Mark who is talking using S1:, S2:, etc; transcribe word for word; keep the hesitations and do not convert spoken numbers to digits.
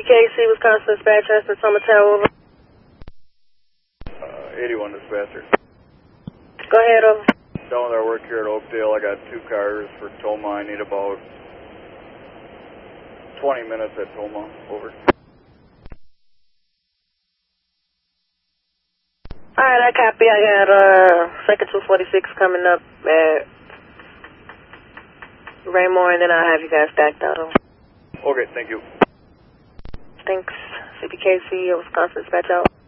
S1: K C, Wisconsin Dispatch, Transfer Tomatel, over.
S2: Uh, eighty-one Dispatcher.
S1: Go ahead, over.
S2: Down there, I work here at Oakdale. I got two cars for Toma. I need about twenty minutes at Toma. Over.
S1: Alright, I copy. I got uh, second two forty-six coming up at Raymore, and then I'll have you guys stacked out. Over.
S2: Okay, thank you.
S1: Thanks. C P K C, Wisconsin Dispatch out.